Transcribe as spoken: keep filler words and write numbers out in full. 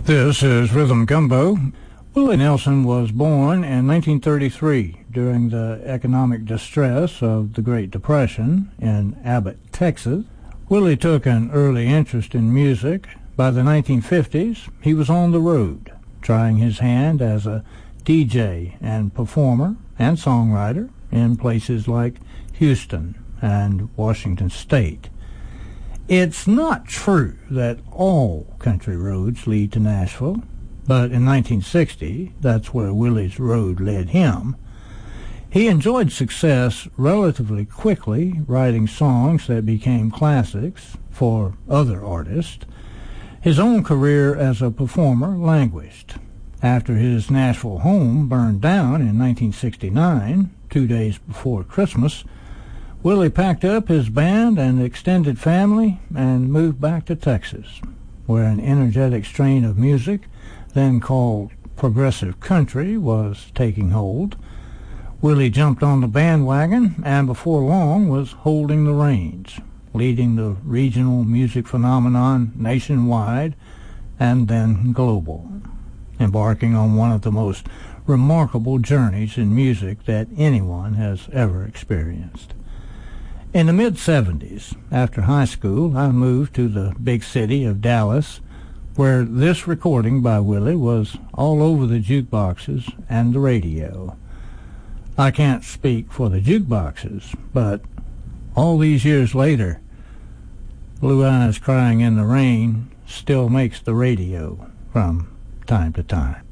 This is Rhythm Gumbo. Willie Nelson was born in nineteen thirty-three during the economic distress of the Great Depression in Abbott, Texas. Willie took an early interest in music. By the nineteen fifties, he was on the road, trying his hand as a D J and performer and songwriter in places like Houston and Washington State. It's not true that all country roads lead to Nashville, but in nineteen sixty, that's where Willie's road led him. He enjoyed success relatively quickly, writing songs that became classics for other artists. His own career as a performer languished. After his Nashville home burned down in nineteen sixty-nine, two days before Christmas, Willie packed up his band and extended family and moved back to Texas, where an energetic strain of music, then called progressive country, was taking hold. Willie jumped on the bandwagon and before long was holding the reins, leading the regional music phenomenon nationwide and then global, embarking on one of the most remarkable journeys in music that anyone has ever experienced. In the mid-seventies, after high school, I moved to the big city of Dallas, where this recording by Willie was all over the jukeboxes and the radio. I can't speak for the jukeboxes, but all these years later, Blue Eyes Crying in the Rain still makes the radio from time to time.